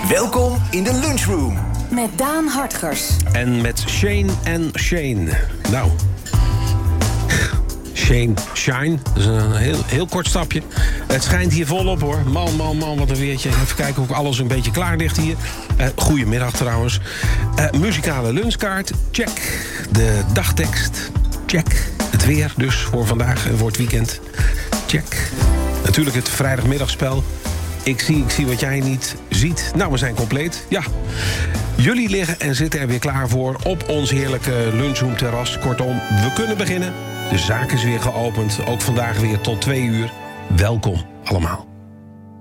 Welkom in de lunchroom. Met Daan Hartgers. En met Shane en Shane. Nou, Shine. Dat is een heel kort stapje. Het schijnt hier volop, hoor. Man, wat een weertje. Even kijken of alles een beetje klaar ligt hier. Goedemiddag trouwens. Muzikale lunchkaart, check. De dagtekst, check. Het weer dus voor vandaag en voor het weekend, check. Natuurlijk het vrijdagmiddagspel. Ik zie wat jij niet ziet. Nou, we zijn compleet, ja. Jullie liggen en zitten er weer klaar voor op ons heerlijke lunchroomterras. Kortom, we kunnen beginnen. De zaak is weer geopend, ook vandaag weer tot 2 uur. Welkom allemaal.